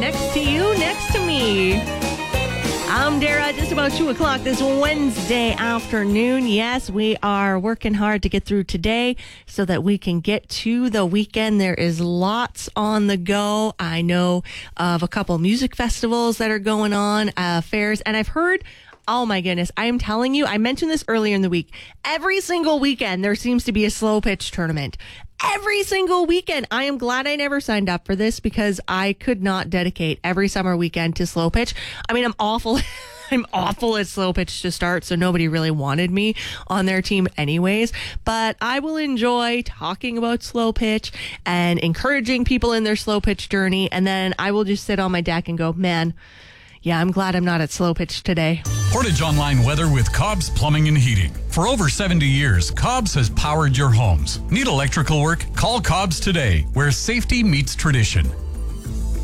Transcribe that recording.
next to you, next to me. I'm Dara, just about 2 o'clock this Wednesday afternoon. Yes, we are working hard to get through today so that we can get to the weekend. There is lots on the go. I know of a couple music festivals that are going on, fairs, and I've heard, oh my goodness, I am telling you, I mentioned this earlier in the week. Every single weekend, there seems to be a slow pitch tournament. Every single weekend. I am glad I never signed up for this because I could not dedicate every summer weekend to slow pitch. I mean, I'm awful. I'm awful at slow pitch to start, so nobody really wanted me on their team anyways. But I will enjoy talking about slow pitch and encouraging people in their slow pitch journey. And then I will just sit on my deck and go, man, yeah, I'm glad I'm not at slow pitch today. Portage Online weather with Cobb's Plumbing and Heating. For over 70 years, Cobb's has powered your homes. Need electrical work? Call Cobb's today, where safety meets tradition.